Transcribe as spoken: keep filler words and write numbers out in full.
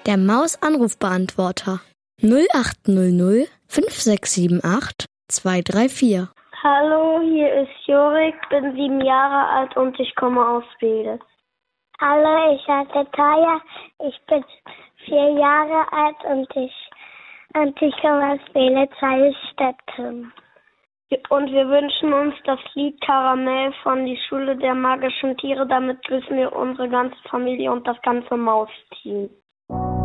Der Maus-Anrufbeantworter null acht null null fünf sechs sieben acht zwei drei vier. Hallo, hier ist Jorik, bin sieben Jahre alt und ich komme aus Beelitz. Hallo, ich heiße Taya, ich bin vier Jahre alt und ich, und ich komme aus Beelitz, Heilstätten. Und wir wünschen uns das Lied Karamell von die Schule der magischen Tiere. Damit grüßen wir unsere ganze Familie und das ganze Mausteam.